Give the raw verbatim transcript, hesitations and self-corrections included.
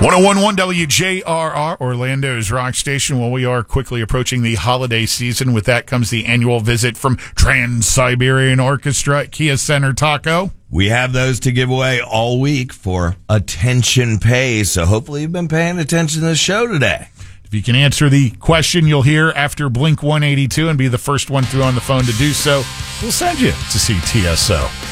one oh one point one W J R R, Orlando's rock station. Well, we are quickly approaching the holiday season. With that comes the annual visit from Trans-Siberian Orchestra at Kia Center Taco. We have those to give away all week for Attention Pay, so hopefully you've been paying attention to the show today. If you can answer the question you'll hear after Blink one eighty-two and be the first one through on the phone to do so, we'll send you to see T S O.